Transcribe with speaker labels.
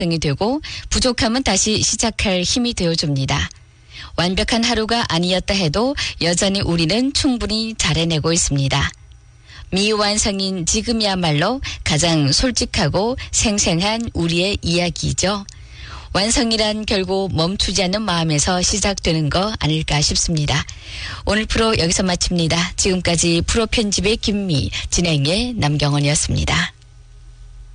Speaker 1: 이 되고 부족하면 다시 시작할 힘이 되어줍니다. 완벽한 하루가 아니었다 해도 여전히 우리는 충분히 잘해내고 있습니다. 미완성인 지금이야말로 가장 솔직하고 생생한 우리의 이야기죠. 완성이란 결국 멈추지 않는 마음에서 시작되는 거 아닐까 싶습니다. 오늘 프로 여기서 마칩니다. 지금까지 프로 편집의 김미, 진행의 남경원이었습니다.